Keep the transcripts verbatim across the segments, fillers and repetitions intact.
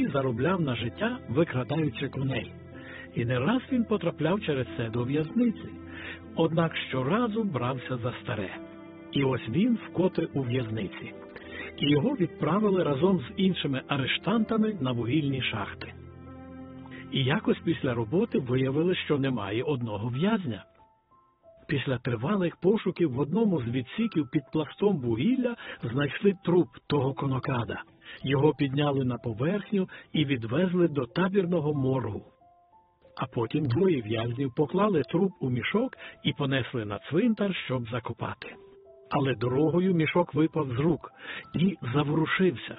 який заробляв на життя, викрадаючи коней. І не раз він потрапляв через це до в'язниці. Однак щоразу брався за старе. І ось він вкотре у в'язниці. І його відправили разом з іншими арештантами на вугільні шахти. І якось після роботи виявили, що немає одного в'язня. Після тривалих пошуків в одному з відсіків під пластом вугілля знайшли труп того конокрада. Його підняли на поверхню і відвезли до табірного моргу. А потім двоє в'язнів поклали труп у мішок і понесли на цвинтар, щоб закопати. Але дорогою мішок випав з рук і заворушився.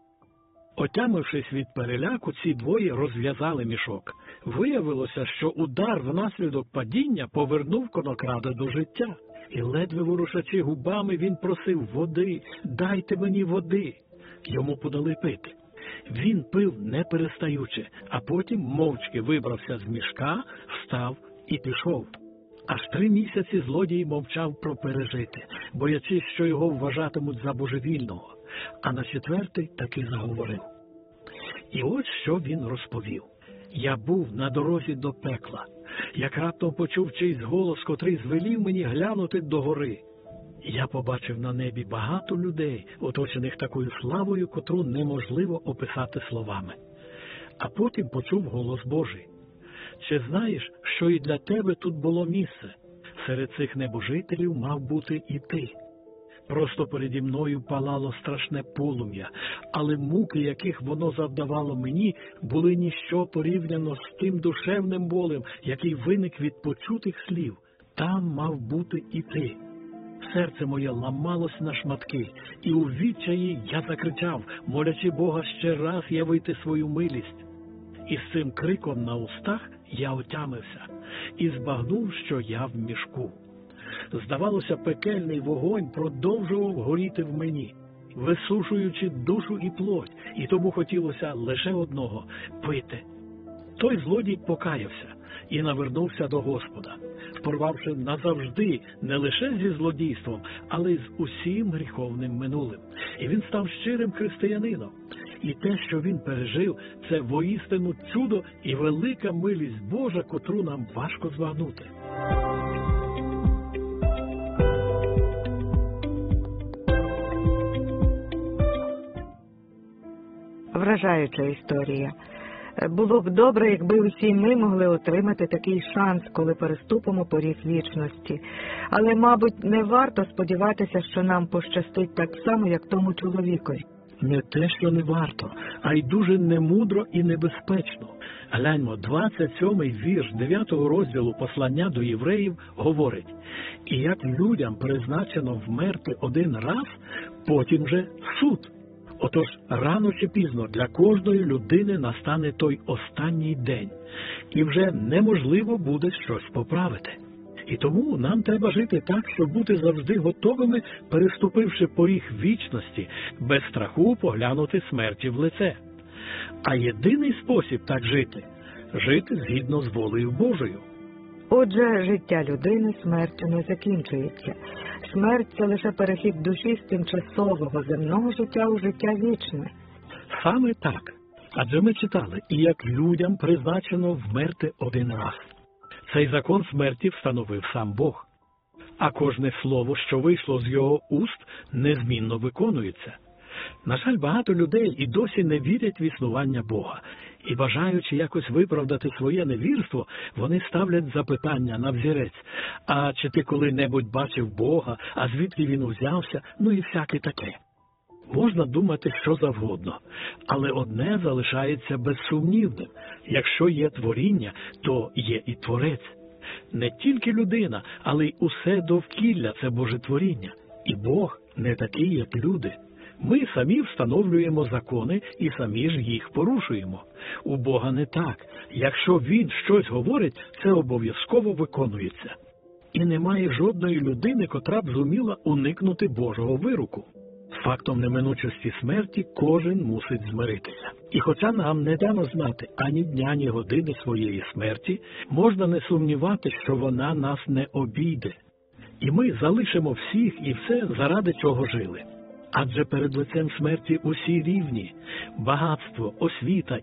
Отямившись від переляку, ці двоє розв'язали мішок. Виявилося, що удар внаслідок падіння повернув конокрада до життя. І ледве ворушачи губами, він просив води, «Дайте мені води». Йому подали пити. Він пив не перестаючи, а потім мовчки вибрався з мішка, встав і пішов. Аж три місяці злодій мовчав про пережите, боячись, що його вважатимуть за божевільного, а на четвертий таки заговорив. І ось що він розповів. «Я був на дорозі до пекла, як раптом почув чийсь голос, котрий звелів мені глянути догори. Я побачив на небі багато людей, оточених такою славою, котру неможливо описати словами. А потім почув голос Божий. Чи знаєш, що і для тебе тут було місце? Серед цих небожителів мав бути і ти. Просто переді мною палало страшне полум'я, але муки, яких воно завдавало мені, були ніщо порівняно з тим душевним болем, який виник від почутих слів. Там мав бути і ти. Серце моє ламалось на шматки, і у відчаї я закричав, молячи Бога ще раз явити свою милість. І з цим криком на устах я отямився і збагнув, що я в мішку. Здавалося, пекельний вогонь продовжував горіти в мені, висушуючи душу і плоть, і тому хотілося лише одного – пити. Той злодій покаявся і навернувся до Господа, порвавши назавжди не лише зі злодійством, але й з усім гріховним минулим. І він став щирим християнином. І те, що він пережив, це воістину чудо і велика милість Божа, котру нам важко збагнути. Вражаюча історія. Було б добре, якби усі ми могли отримати такий шанс, коли переступимо поріг вічності. Але, мабуть, не варто сподіватися, що нам пощастить так само, як тому чоловікові. Не те, що не варто, а й дуже немудро і небезпечно. Гляньмо, двадцять сьомий вірш дев'ятого розділу послання до євреїв говорить: «І як людям призначено вмерти один раз, потім же суд». Отож, рано чи пізно для кожної людини настане той останній день, і вже неможливо буде щось поправити. І тому нам треба жити так, щоб бути завжди готовими, переступивши поріг вічності, без страху поглянути смерті в лице. А єдиний спосіб так жити – жити згідно з волею Божою. Отже, життя людини смертю не закінчується. Смерть – це лише перехід душі з тимчасового земного життя у життя вічне. Саме так. Адже ми читали, і як людям призначено вмерти один раз. Цей закон смерті встановив сам Бог. А кожне слово, що вийшло з його уст, незмінно виконується. На жаль, багато людей і досі не вірять в існування Бога. І бажаючи якось виправдати своє невірство, вони ставлять запитання на взірець: а чи ти коли-небудь бачив Бога, а звідки він узявся, ну і всяке таке. Можна думати що завгодно, але одне залишається безсумнівним: якщо є творіння, то є і творець. Не тільки людина, але й усе довкілля – це Боже творіння. І Бог не такий, як люди. Ми самі встановлюємо закони і самі ж їх порушуємо. У Бога не так. Якщо Він щось говорить, це обов'язково виконується. І немає жодної людини, котра б зуміла уникнути Божого вироку. З фактом неминучості смерті кожен мусить змиритися. І хоча нам не дано знати ані дня, ні години своєї смерті, можна не сумнівати, що вона нас не обійде. І ми залишимо всіх і все, заради чого жили. Адже перед лицем смерті усі рівні – багатство, освіта